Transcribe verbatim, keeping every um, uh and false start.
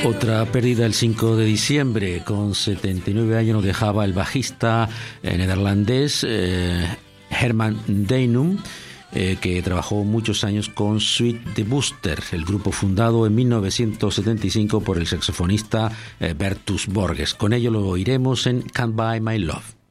Otra pérdida el cinco de diciembre, con setenta y nueve años nos dejaba el bajista eh, neerlandés eh, Herman Deinum, eh, que trabajó muchos años con Suite de Booster, el grupo fundado en mil novecientos setenta y cinco por el saxofonista eh, Bertus Borges. Con ello lo oiremos en Can't Buy My Love.